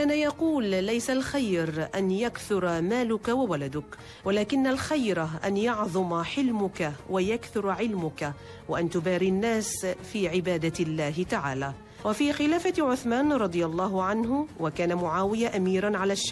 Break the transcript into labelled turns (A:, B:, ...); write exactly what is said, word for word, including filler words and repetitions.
A: وكان يقول: ليس الخير أن يكثر مالك وولدك، ولكن الخير أن يعظم حلمك ويكثر علمك، وأن تباري الناس في عبادة الله تعالى. وفي خلافة عثمان رضي الله عنه، وكان معاوية أميرا على الشام